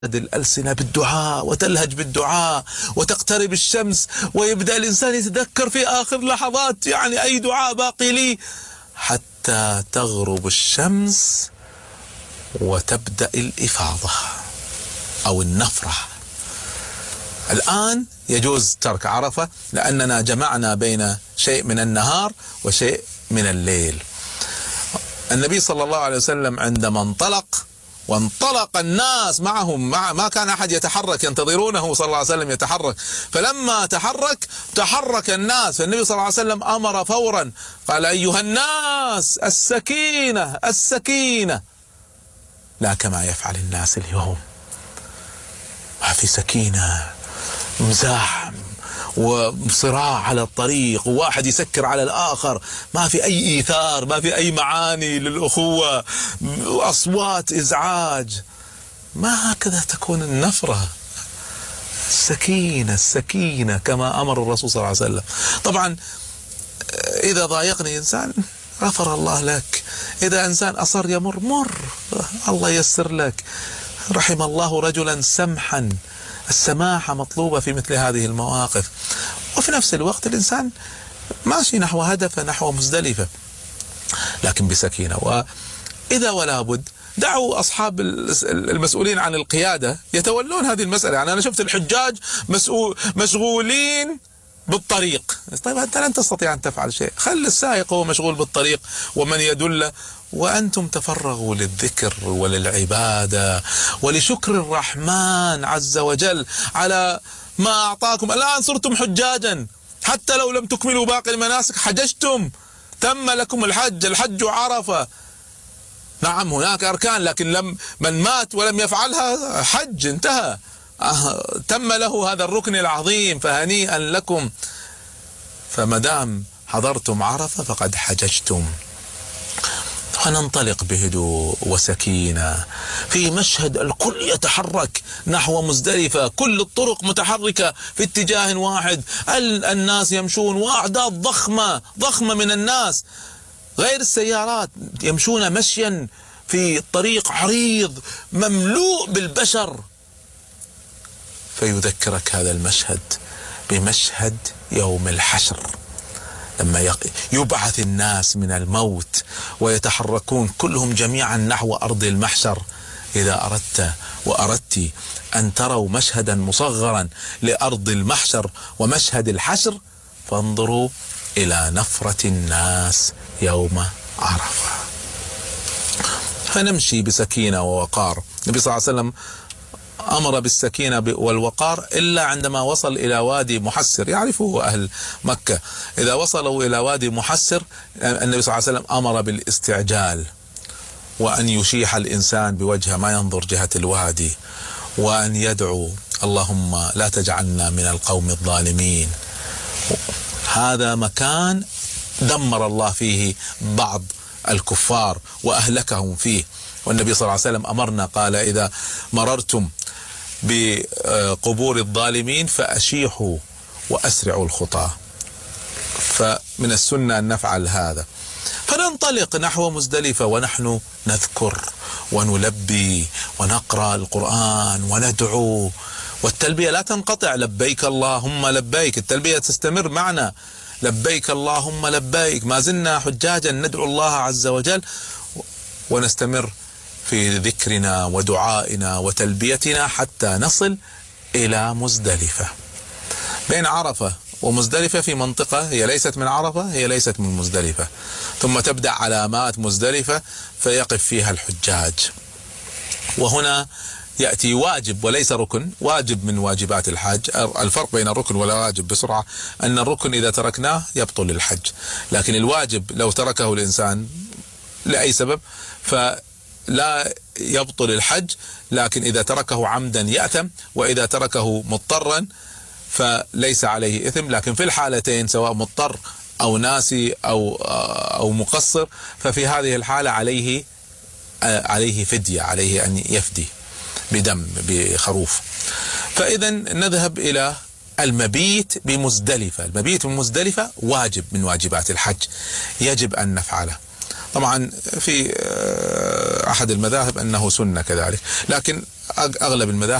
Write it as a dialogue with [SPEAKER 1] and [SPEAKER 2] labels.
[SPEAKER 1] الألسنة بالدعاء وتلهج بالدعاء وتقترب الشمس ويبدأ الإنسان يتذكر في آخر لحظات يعني أي دعاء باقي لي حتى تغرب الشمس وتبدأ الإفاضة أو النفرة. الآن يجوز ترك عرفة لأننا جمعنا بين شيء من النهار وشيء من الليل. النبي صلى الله عليه وسلم عندما وانطلق الناس معهم ما كان أحد يتحرك ينتظرونه صلى الله عليه وسلم يتحرك، فلما تحرك الناس، فالنبي صلى الله عليه وسلم أمر فورا قال أيها الناس السكينة السكينة، لا كما يفعل الناس اليوم، ما في سكينة، مزاح وصراع على الطريق وواحد يسكر على الآخر، ما في أي إيثار، ما في أي معاني للأخوة، أصوات إزعاج. ما هكذا تكون النفرة. السكينة السكينة كما أمر الرسول صلى الله عليه وسلم. طبعا إذا ضايقني إنسان غفر الله لك، إذا إنسان أصر يمر مر، الله ييسر لك. رحم الله رجلا سمحا. السماحة مطلوبة في مثل هذه المواقف. وفي نفس الوقت الإنسان ماشي نحو هدفه، نحو مزدلفة، لكن بسكينة. وإذا ولا بد دعوا أصحاب المسؤولين عن القيادة يتولون هذه المسألة. يعني أنا شفت الحجاج مشغولين بالطريق. طيب أنت لن تستطيع أن تفعل شيء، خل السائق هو مشغول بالطريق ومن يدله، وأنتم تفرغوا للذكر وللعبادة ولشكر الرحمن عز وجل على ما أعطاكم. الآن صرتم حجاجا، حتى لو لم تكملوا باقي المناسك حججتم، تم لكم الحج عرفة. نعم هناك أركان، لكن من مات ولم يفعلها حج انتهى، تم له هذا الركن العظيم، فهنيئا لكم. فمدام حضرتم عرفة فقد حججتم. فننطلق بهدوء وسكينة في مشهد الكل يتحرك نحو مزدلفة، كل الطرق متحركة في اتجاه واحد، الناس يمشون وأعداد ضخمة من الناس، غير السيارات يمشون مشيا في طريق عريض مملوء بالبشر. فيذكرك هذا المشهد بمشهد يوم الحشر، لما يبعث الناس من الموت ويتحركون كلهم جميعا نحو أرض المحشر. إذا أردت وأردت أن تروا مشهدا مصغرا لأرض المحشر ومشهد الحشر، فانظروا إلى نفرة الناس يوم عرفة. فنمشي بسكينة ووقار. النبي صلى الله عليه وسلم أمر بالسكينة والوقار إلا عندما وصل إلى وادي محسر، يعرفه أهل مكة. إذا وصلوا إلى وادي محسر النبي صلى الله عليه وسلم أمر بالاستعجال، وأن يشيح الإنسان بوجهه ما ينظر جهة الوادي، وأن يدعو اللهم لا تجعلنا من القوم الظالمين. هذا مكان دمر الله فيه بعض الكفار وأهلكهم فيه. والنبي صلى الله عليه وسلم أمرنا قال إذا مررتم بقبور الظالمين فأشيحوا وأسرعوا الخطى. فمن السنة أن نفعل هذا. فننطلق نحو مزدلفة ونحن نذكر ونلبي ونقرأ القرآن وندعو، والتلبية لا تنقطع. لبيك اللهم لبيك، التلبية تستمر معنا. لبيك اللهم لبيك، ما زلنا حجاجا ندعو الله عز وجل ونستمر في ذكرنا ودعائنا وتلبيتنا حتى نصل إلى مزدلفة. بين عرفة ومزدلفة في منطقة هي ليست من عرفة، هي ليست من مزدلفة، ثم تبدأ علامات مزدلفة فيقف فيها الحجاج. وهنا يأتي واجب وليس ركن، واجب من واجبات الحج. الفرق بين الركن والواجب بسرعة أن الركن إذا تركناه يبطل الحج، لكن الواجب لو تركه الإنسان لأي سبب فلا يبطل الحج، لكن إذا تركه عمدا يأثم، وإذا تركه مضطرا فليس عليه إثم. لكن في الحالتين سواء مضطر أو ناسي أو مقصر، ففي هذه الحالة عليه فدية، عليه أن يفدي بدم بخروف. فإذا نذهب إلى المبيت بمزدلفة. المبيت بمزدلفة واجب من واجبات الحج، يجب أن نفعله. طبعا في أحد المذاهب أنه سنة كذلك، لكن أغلب المذاهب